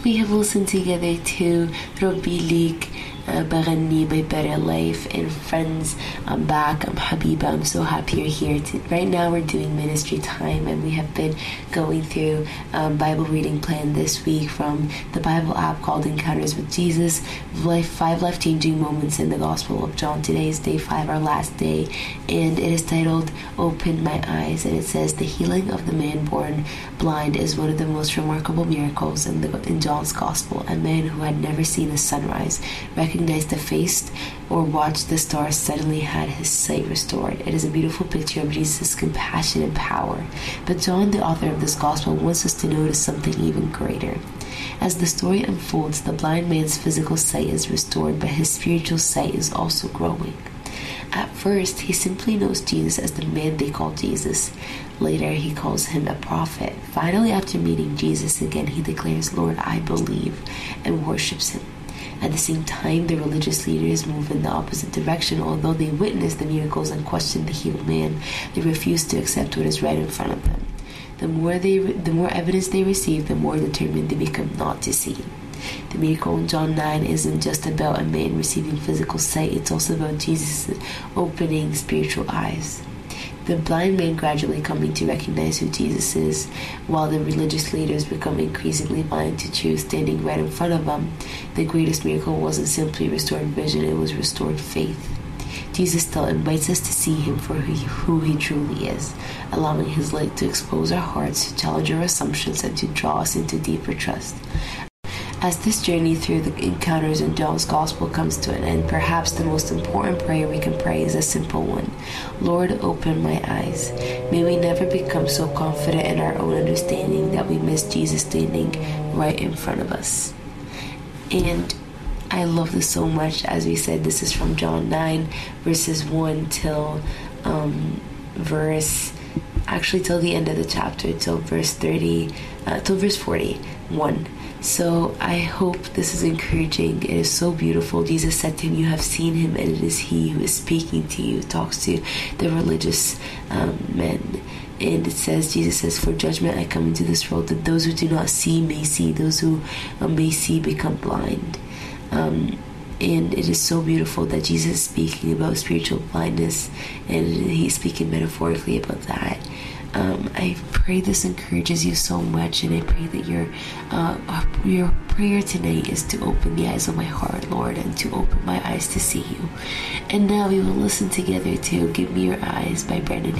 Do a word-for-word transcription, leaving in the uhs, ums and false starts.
we have listened together to Robilik uh, Bagani by Better Life. And friends, I'm back. I'm Habiba. I'm so happy you're here. To, right now we're doing ministry time, and we have been going through um, Bible reading plan this week from the Bible app called Encounters with Jesus. Life, five life-changing moments in the Gospel of John. Today is day five, our last day, and it is titled Open My Eyes. And it says, the healing of the man born blind is one of the most remarkable miracles in, the, in John's Gospel. A man who had never seen the sunrise, recognized the face, or watched the stars suddenly had his sight restored. It is a beautiful picture of Jesus' compassion and power. But John, the author of this Gospel, wants us to notice something even greater. As the story unfolds, the blind man's physical sight is restored, but his spiritual sight is also growing. At first, he simply knows Jesus as the man they call Jesus. Later, he calls him a prophet. Finally, after meeting Jesus again, he declares, Lord, I believe, and worships him. At the same time, the religious leaders move in the opposite direction. Although they witness the miracles and question the healed man, they refuse to accept what is right in front of them. The more they, the more evidence they receive, the more determined they become not to see. The miracle in John nine isn't just about a man receiving physical sight, it's also about Jesus opening spiritual eyes. The blind man gradually coming to recognize who Jesus is, while the religious leaders become increasingly blind to truth standing right in front of them. The greatest miracle wasn't simply restored vision, it was restored faith. Jesus still invites us to see him for who he, who he truly is, allowing his light to expose our hearts, to challenge our assumptions, and to draw us into deeper trust. As this journey through the encounters in John's Gospel comes to an end, perhaps the most important prayer we can pray is a simple one. Lord, open my eyes. May we never become so confident in our own understanding that we miss Jesus standing right in front of us. And I love this so much. As we said, this is from John nine, verses one till um, verse, actually till the end of the chapter, till verse thirty, uh, till verse forty-one. So I hope this is encouraging. It is so beautiful. Jesus said to him, you have seen him, and it is he who is speaking to you. Talks to the religious um, men. And it says, Jesus says, for judgment I come into this world, that those who do not see may see, those who uh, may see become blind. Um, and it is so beautiful that Jesus is speaking about spiritual blindness, and he's speaking metaphorically about that. Um, I pray this encourages you so much, and I pray that your uh, your prayer tonight is to open the eyes of my heart, Lord, and to open my eyes to see you. And now we will listen together to Give Me Your Eyes by Brendan